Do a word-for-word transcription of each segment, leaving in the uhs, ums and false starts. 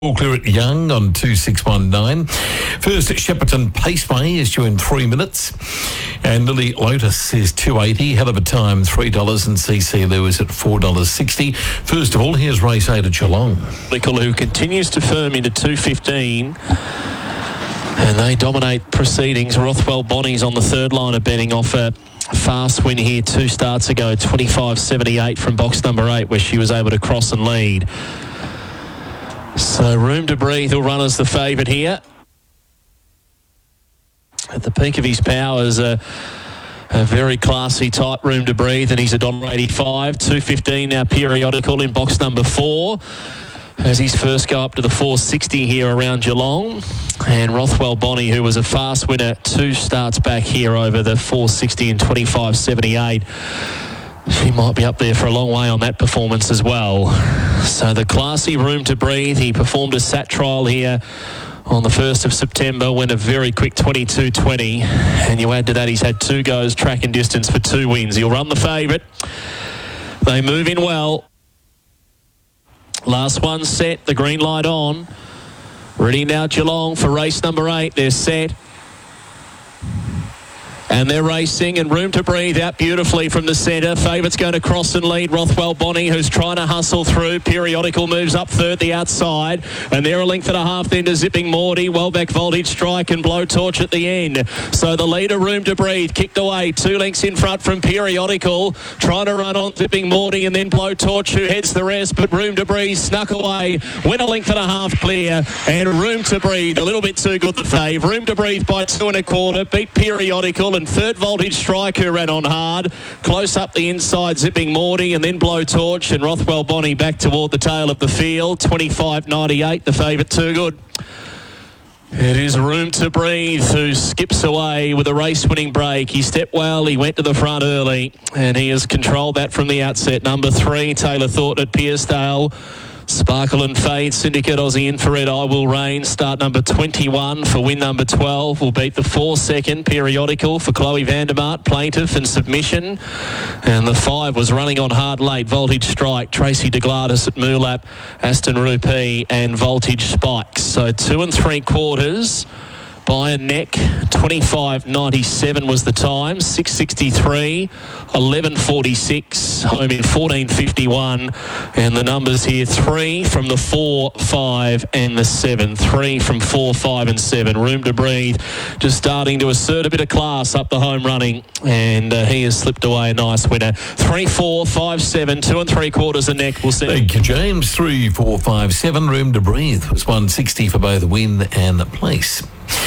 All clear at Young on two six one nine. First at Shepparton Paceway is due in three minutes. And Lily Lotus is two eighty. Hell of a Time, three dollars. And C C Lewis at four dollars sixty. First of all, here's race eight at Geelong. Who continues to firm into two fifteen. And they dominate proceedings. Rothwell Bonnie's on the third line of betting off a fast win here two starts ago. twenty-five seventy-eight from box number eight, where she was able to cross and lead. So Room to Breathe will run as the favourite here. At the peak of his powers, a, a very classy type, Room to Breathe, and he's a one dollar eighty-five. two fifteen now Periodical in box number four, as his first go up to the four sixty here around Geelong. And Rothwell Bonnie, who was a fast winner two starts back here over the four sixty and twenty-five seventy-eight. She might be up there for a long way on that performance as well. So the classy Room to Breathe, he performed a sat trial here on the first of September, went a very quick twenty-two twenty. And you add to that, he's had two goes, track and distance for two wins. He'll run the favourite. They move in well. Last one set, the green light on. Ready now Geelong for race number eight. They're set. And they're racing, and Room to Breathe out beautifully from the centre. Favourite's going to cross and lead Rothwell Bonnie, who's trying to hustle through. Periodical moves up third, the outside. And they're a length and a half then to Zipping Morty. Wellbeck Voltage Strike and Blowtorch at the end. So the leader, Room to Breathe, kicked away. Two lengths in front from Periodical. Trying to run on Zipping Morty, and then Blowtorch, who heads the rest. But Room to Breathe snuck away. Went a length and a half clear. And Room to Breathe, a little bit too good the fave. Room to Breathe by two and a quarter. Beat Periodical. And third Voltage Strike, who ran on hard. Close up the inside, Zipping Morty, and then Blowtorch, and Rothwell Bonnie back toward the tail of the field. twenty-five ninety-eight, the favourite, too good. It is Room to Breathe, who skips away with a race-winning break. He stepped well, he went to the front early, and he has controlled that from the outset. Number three, Taylor Thornton at Piersdale. Sparkle and Fade, Syndicate, Aussie Infrared, I Will Reign. Start number twenty-one for win number twelve. Will beat the four second, Periodical, for Chloe Vandermart, Plaintiff and Submission. And the five was running on hard late, Voltage Strike, Tracy DeGladys at Moolap, Aston Rupee and Voltage Spikes. So two and three quarters by a neck. Twenty-five ninety-seven was the time. Six sixty-three, eleven forty-six, home in fourteen fifty-one. And the numbers here: three from the four, five, and the seven. Three from four, five, and seven. Room to Breathe, just starting to assert a bit of class up the home running, and uh, he has slipped away a nice winner. Three, four, five, seven, two and three quarters a neck. We'll see. Thank you, James. Three, four, five, seven. Room to Breathe was one sixty for both win and place.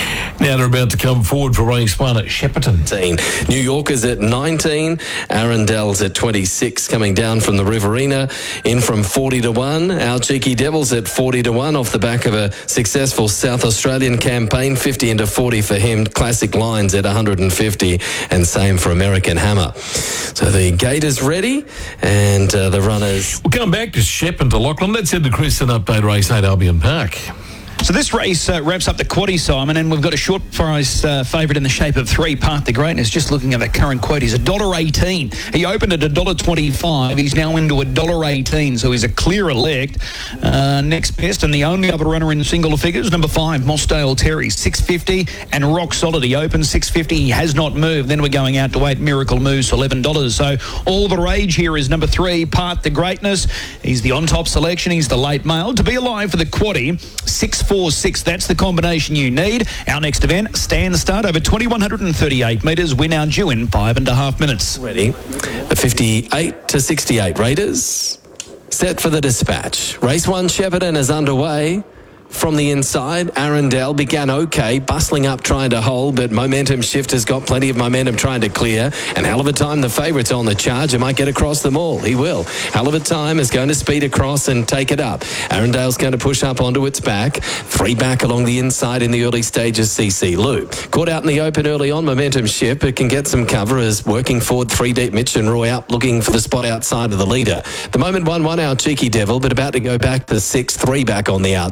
Now they're about to come forward for race one at Shepparton. New Yorkers at nineteen, Arundel's at twenty-six, coming down from the Riverina, in from forty to one. Our Cheeky Devils at forty to one, off the back of a successful South Australian campaign, fifty into forty for him. Classic Lines at one hundred fifty, and same for American Hammer. So the gate is ready, and uh, the runners... We'll come back to Shepparton to Lachlan. Let's head to Chris and update race eight, Albion Park. So this race uh, wraps up the quaddie, Simon, and we've got a short price uh, favourite in the shape of three, Part the Greatness. Just looking at the current quote, he's one dollar eighteen. He opened at one dollar twenty-five. He's now into one dollar eighteen, so he's a clear elect. Uh, next best, and the only other runner in single figures, number five, Mossdale Terry, six fifty, and Rock Solid. He opened six fifty. He has not moved. Then we're going out to eight, Miracle Moose, eleven dollars. So all the rage here is number three, Part the Greatness. He's the on-top selection. He's the late male. To be alive for the quaddie, six four six. That's the combination you need. Our next event, stand start over twenty-one thirty-eight metres. We're now due in five and a half minutes. Ready. The fifty-eight to sixty-eight Raiders set for the dispatch. Race one, Shepparton, is underway. From the inside, Arundel began okay, bustling up trying to hold, but Momentum Shift has got plenty of momentum trying to clear, and Hell of a Time, the favourite's on the charge, and might get across them all. He will. Hell of a Time is going to speed across and take it up. Arundel's going to push up onto its back. Three back along the inside in the early stages, C C Lou. Caught out in the open early on, Momentum Shift, but can get some cover as working forward three deep. Mitch and Roy up looking for the spot outside of the leader. The moment one one, Our Cheeky Devil, but about to go back to six, three back on the outside.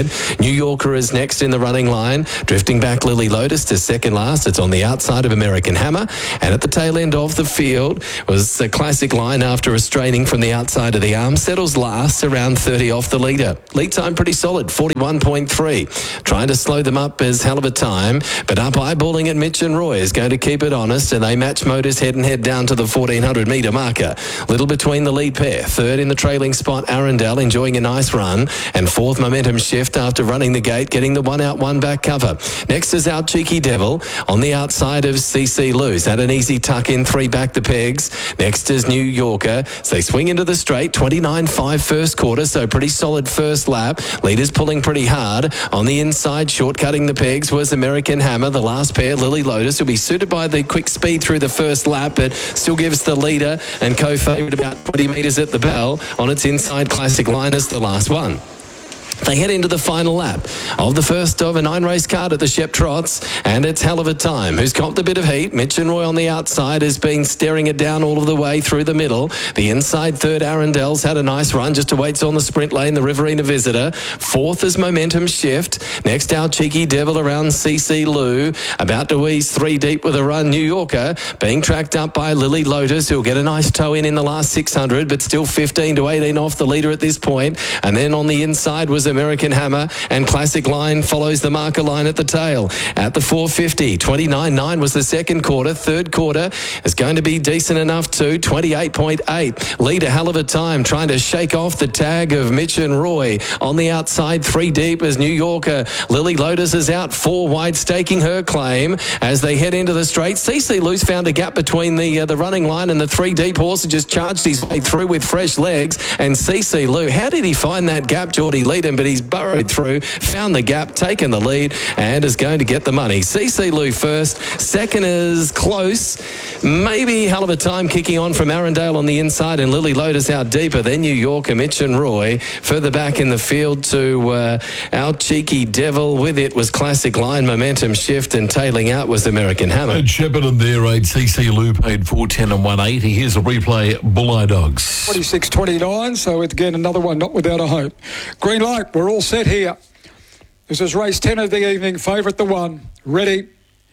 inside. New Yorker is next in the running line. Drifting back Lily Lotus to second last. It's on the outside of American Hammer. And at the tail end of the field was a Classic Line after a straining from the outside of the arm. Settles last around thirty off the leader. Lead time pretty solid, forty-one point three. Trying to slow them up is Hell of a Time. But up eyeballing at Mitch and Roy is going to keep it honest. And they match Motors head and head down to the fourteen hundred metre marker. Little between the lead pair. Third in the trailing spot, Arundel enjoying a nice run. And fourth, Momentum Shift after running the gate, getting the one out, one back cover. Next is Our Cheeky Devil on the outside of C C Lose. Had an easy tuck in, three back the pegs. Next is New Yorker. So they swing into the straight, twenty-nine five first quarter, so pretty solid first lap. Leaders pulling pretty hard. On the inside, shortcutting the pegs was American Hammer. The last pair, Lily Lotus, will be suited by the quick speed through the first lap, but still gives the leader and co-favourite about twenty metres at the bell. On its inside, Classic Line is the last one. They head into the final lap of the first of a nine-race card at the Shep Trots, and it's Hell of a Time, who's copped a bit of heat. Mitch and Roy on the outside has been staring it down all of the way through the middle. The inside third, Arundel's had a nice run, just awaits on the sprint lane, the Riverina Visitor. Fourth is Momentum Shift. Next, Our Cheeky Devil around C C Lou. About to ease three deep with a run, New Yorker, being tracked up by Lily Lotus, who'll get a nice toe in in the last six hundred, but still fifteen to eighteen off the leader at this point. And then on the inside was American Hammer, and Classic Line follows the marker line at the tail. At the four fifty, twenty-nine nine was the second quarter. Third quarter is going to be decent enough too, twenty-eight point eight. Leader Hell of a Time trying to shake off the tag of Mitch and Roy. On the outside, three deep as New Yorker. Lily Lotus is out, four wide, staking her claim as they head into the straight. C C Lou's found a gap between the uh, the running line and the three deep horse, and just charged his way through with fresh legs. And C C Lou, how did he find that gap, Geordie Leadham? But he's burrowed through, found the gap, taken the lead, and is going to get the money. C C Lou first. Second is close. Maybe Hell of a Time kicking on from Arundel on the inside, and Lily Lotus out deeper. Then New Yorker, Mitch and Roy. Further back in the field to uh, Our Cheeky Devil. With it was Classic Line, Momentum Shift, and tailing out was American Hammer. At Shepparton there, eight. C C Lou paid four ten and one eighty. Here's a replay, Bulleye Dogs. twenty-six twenty-nine, so again another one not without a hope. Green light, we're all set here. This is race ten of the evening, favourite the one. Ready.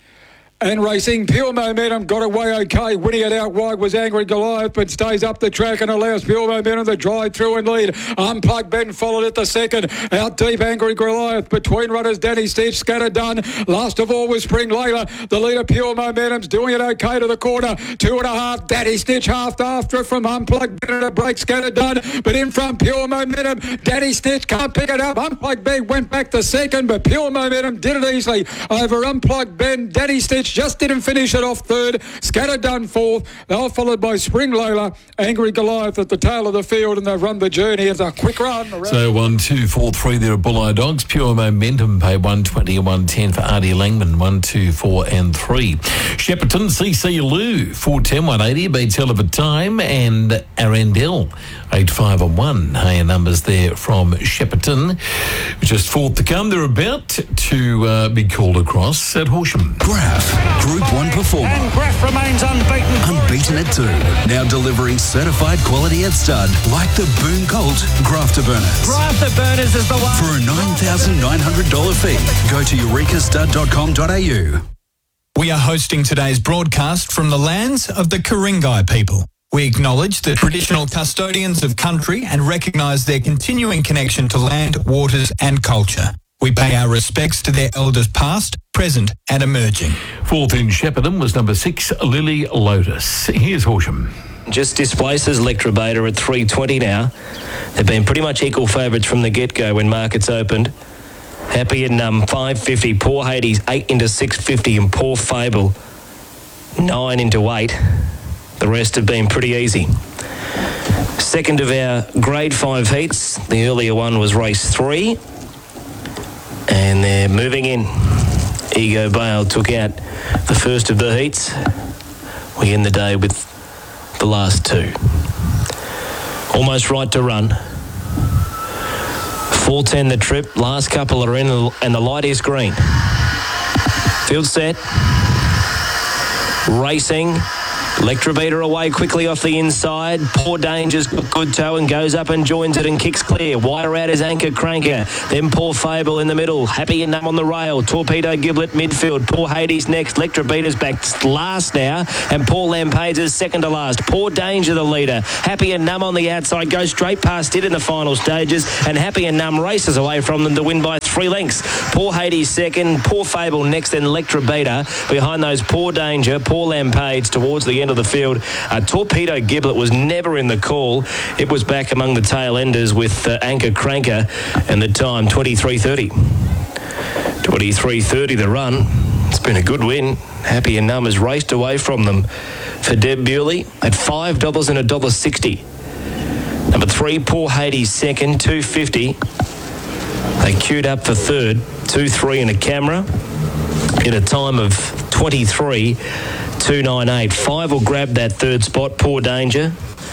And racing, Pure Momentum got away okay. Winning it out wide was Angry Goliath, but stays up the track and allows Pure Momentum to drive through and lead. Unplugged Ben followed at the second. Out deep, Angry Goliath. Between runners, Danny Stitch, Scattered Done. Last of all was Spring Layla. The leader, Pure Momentum's doing it okay to the corner. Two and a half, Danny Stitch half after it from Unplugged Ben at a break, Scattered Done. But in front, Pure Momentum. Danny Stitch can't pick it up. Unplugged Ben went back to second, but Pure Momentum did it easily over Unplugged Ben. Danny Stitch just didn't finish it off third. Scattered Done fourth. They were followed by Spring Layla, Angry Goliath at the tail of the field, and they've run the journey. It's a quick run. So one, two, four, three there at Bulleye Dogs. Pure Momentum pay one twenty and one ten for Artie Langman. One, two, four, and three. Shepparton, C C Lou four ten, one eighty. Beats Hell of a Time, and Arundel eight five and one. Higher numbers there from Shepparton. Just fourth to come. They're about to uh, be called across at Horsham. Graf, Group one performer. And Graf remains unbeaten. Unbeaten at two. Now delivering certified quality at stud like the Boom Colt Graf Burners. Graf Burners is the one. For a nine thousand nine hundred dollars fee, go to eureka stud dot com dot a u. We are hosting today's broadcast from the lands of the Ku-ring-gai people. We acknowledge the traditional custodians of country and recognise their continuing connection to land, waters and culture. We pay our respects to their elders past, present and emerging. Fourth in Shepparton was number six, Lily Lotus. Here's Horsham. Just displaces Electra Beta at three twenty now. They've been pretty much equal favourites from the get-go when markets opened. Happy in um, five fifty, Poor Hades eight into six fifty, and Poor Fable nine into eight. The rest have been pretty easy. Second of our grade five heats. The earlier one was race three. And they're moving in. Ego Bale took out the first of the heats. We end the day with the last two. Almost right to run. four ten the trip. Last couple are in, and the light is green. Field set. Racing. Electrobeater away quickly off the inside. Poor Danger's got good toe and goes up and joins it and kicks clear. Wider out is Anchor Cranker. Then Poor Fable in the middle. Happy and Numb on the rail. Torpedo Giblet midfield. Poor Hades next. Electrobeater's back last now. And Paul Lampades is second to last. Poor Danger the leader. Happy and Numb on the outside. Goes straight past it in the final stages. And Happy and Numb races away from them to win by three lengths. Poor Hades second. Poor Fable next. Then Electrobeater behind those. Poor Danger. Poor Lampades towards the end of the field. Uh, Torpedo Giblet was never in the call. It was back among the tail enders with uh, Anchor Cranker, and the time twenty-three thirty. twenty-three thirty the run. It's been a good win. Happy and Numb has raced away from them for Deb Bewley at five dollars and one dollar sixty. Number three, Poor Hades second, two fifty. They queued up for third, two three and a camera in a time of twenty-three two ninety-eight. Five will grab that third spot. Poor Danger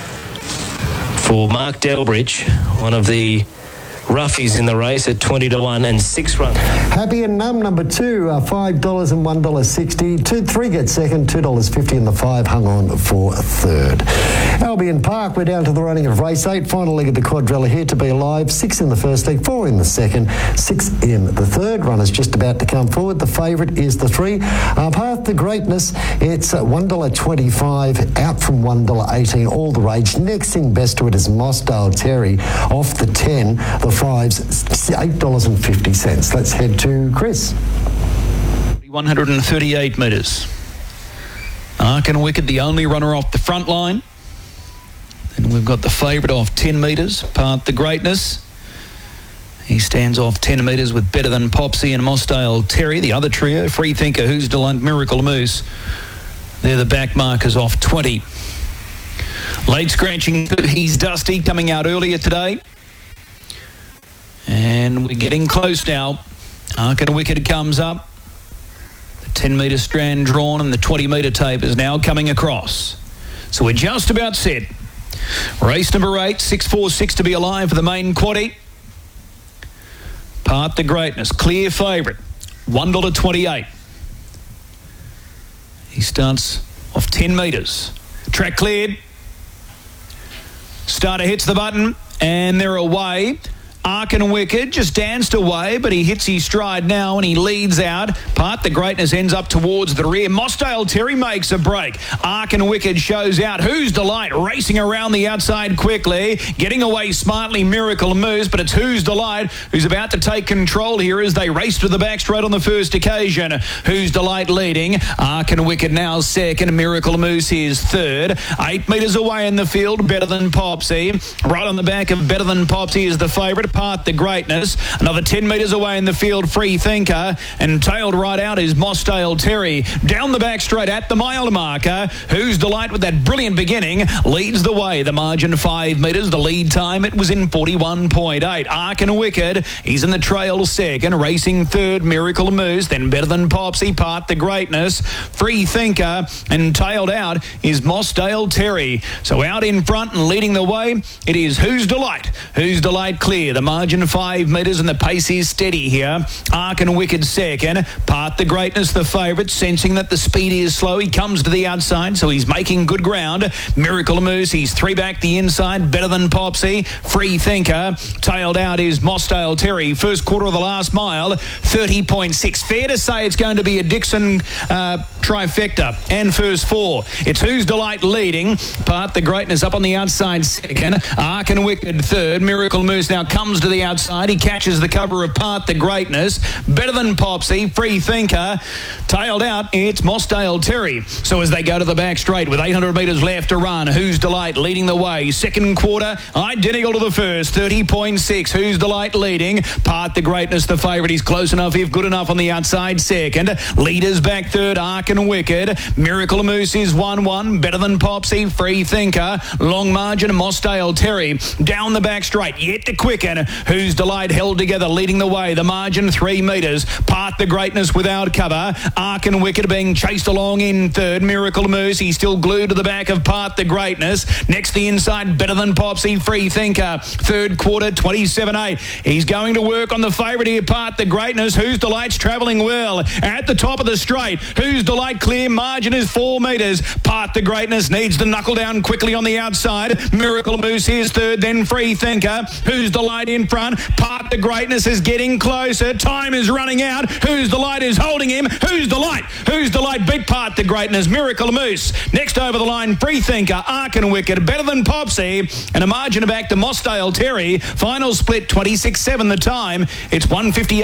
for Mark Delbridge, one of the roughies in the race at twenty to one and six runs. Happy and Numb, number two, uh, five dollars and one dollar sixty. Two, three gets second, two dollars fifty, and the five hung on for third. Albion Park, we're down to the running of race eight. Final leg of the quadrilla here to be alive. Six in the first leg, four in the second, six in the third. Runners just about to come forward. The favourite is the three. Uh, Path to Greatness, it's uh, one dollar twenty-five, out from one dollar eighteen, all the rage. Next thing best to it is Mossdale Terry off the ten. The fives, eight dollars fifty. Let's head to Chris. one hundred thirty-eight metres. Ark and Wicked, the only runner off the front line. Then we've got the favourite off ten metres, Path to Greatness. He stands off ten metres with Better Than Popsy and Mossdale Terry. The other trio, Free Thinker, Who's Delight, Miracle Moose. They're the back markers off twenty. Late scratching, He's Dusty, coming out earlier today. And we're getting close now. Ark and Wicked comes up. The ten metre strand drawn and the twenty metre tape is now coming across. So we're just about set. Race number eight, six four six to be alive for the main quaddie. Path to Greatness, clear favourite, one dollar twenty-eight. He starts off ten metres. Track cleared. Starter hits the button and they're away. Ark and Wicked just danced away, but he hits his stride now and he leads out. Path to Greatness ends up towards the rear. Mossdale Terry makes a break. Ark and Wicked shows out. Who's Delight racing around the outside quickly, getting away smartly. Miracle Moose, but it's Who's Delight who's about to take control here as they race to the back straight on the first occasion. Who's Delight leading. Ark and Wicked now second. Miracle Moose is third. Eight metres away in the field, Better Than Popsy. Right on the back of Better Than Popsy is the favourite, Path to Greatness. Another ten metres away in the field, Free Thinker. And tailed right out is Mossdale Terry. Down the back straight at the mile marker. Who's Delight with that brilliant beginning leads the way. The margin five metres. The lead time, it was in forty-one point eight. Ark and Wicked, he's in the trail second. Racing third, Miracle Moose. Then Better Than Popsy, Path to Greatness. Free Thinker. And tailed out is Mossdale Terry. So out in front and leading the way, it is Who's Delight. Who's Delight clear. The margin five metres and the pace is steady here. Ark and Wicked second. Path to Greatness the favourite, sensing that the speed is slow. He comes to the outside, so he's making good ground. Miracle Moose, he's three back the inside. Better Than Popsy. Free Thinker. Tailed out is Mossdale Terry. First quarter of the last mile, thirty point six. Fair to say it's going to be a Dixon uh, trifecta. And first four. It's Who's Delight leading. Path to Greatness up on the outside second. Ark and Wicked third. Miracle Moose now comes to the outside. He catches the cover of Path to Greatness. Better Than Popsy. Free Thinker. Tailed out, it's Mossdale Terry. So as they go to the back straight with eight hundred metres left to run, Who's Delight leading the way. Second quarter, identical to the first, thirty point six. Who's Delight leading. Path to Greatness the favourite. He's close enough, if good enough, on the outside second. Leaders back third, Ark and Wicked. Miracle Moose is one one. Better Than Popsy. Free Thinker. Long margin, Mossdale Terry. Down the back straight, yet to quicken. Who's Delight held together, leading the way. The margin three metres. Path to Greatness without cover. Ark and Wicked being chased along in third. Miracle Moose, he's still glued to the back of Path to Greatness. Next the inside, Better Than Popsy. Free Thinker. Third quarter, twenty-seven eight. He's going to work on the favourite here, Path to Greatness. Who's Delight's travelling well. At the top of the straight, Who's Delight Light clear. Margin is four metres. Part the Greatness needs to knuckle down quickly on the outside. Miracle Moose here's third, then Free Thinker. Who's the Light in front? Part the Greatness is getting closer. Time is running out. Who's the Light is holding him? Who's the Light? Who's the Light? Beat Part the Greatness. Miracle Moose. Next over the line, Free Thinker. Ark and Wicked. Better Than Popsy. And a margin of back to Mossdale Terry. Final split twenty-six seven the time. It's one fifty-eight.